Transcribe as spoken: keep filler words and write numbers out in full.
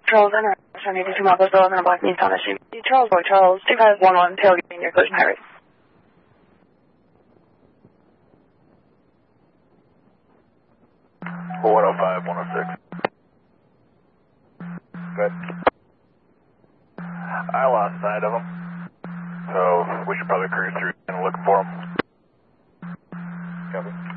Charles, enter on eighty-two Maples Road and a black Nissan S U V. Charles, boy, Charles, two five one one, tailgating near Collision Highway. one oh five, one oh six. Good. I lost sight of them, so we should probably cruise through and look for them. Copy.